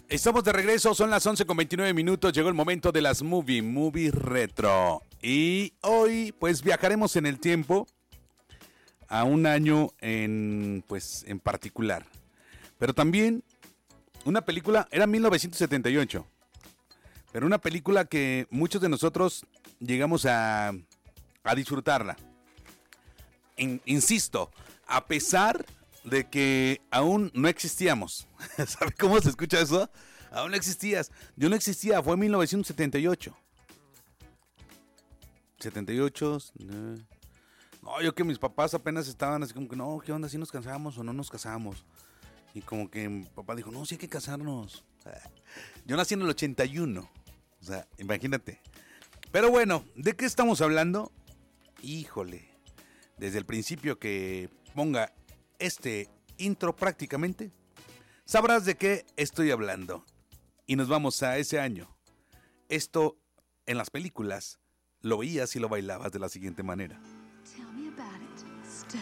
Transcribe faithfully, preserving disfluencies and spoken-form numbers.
Estamos de regreso, son las once con veintinueve minutos, llegó el momento de las movie, movie retro. Y hoy pues viajaremos en el tiempo a un año en, pues, en particular. Pero también una película, era mil novecientos setenta y ocho, pero una película que muchos de nosotros llegamos a, a disfrutarla. In, insisto, a pesar de que aún no existíamos. ¿Sabe cómo se escucha eso? Aún no existías. Yo no existía, fue en mil novecientos setenta y ocho. setenta y ocho. No, yo que mis papás apenas estaban así como que, no, ¿qué onda? ¿Si nos casamos o no nos casamos? Y como que mi papá dijo, no, sí hay que casarnos. Yo nací en el ochenta y uno. O sea, imagínate. Pero bueno, ¿de qué estamos hablando? Híjole. Desde el principio que ponga este intro prácticamente, sabrás de qué estoy hablando. Y nos vamos a ese año. Esto en las películas lo veías y lo bailabas de la siguiente manera.